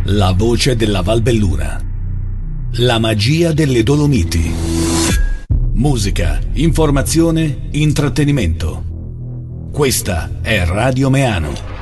La voce della Valbelluna. La magia delle Dolomiti. Musica, informazione, intrattenimento. Questa è Radio Meano.